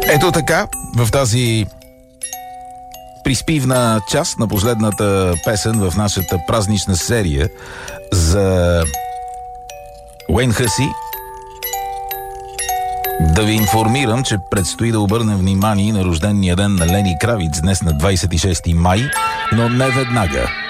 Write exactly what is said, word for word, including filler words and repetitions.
Ето така, в тази приспивна част на последната песен в нашата празнична серия за Уейн Хъси, да ви информирам, че предстои да обърнем внимание на рождения ден на Лени Кравиц днес на двадесет и шести май, но не веднага.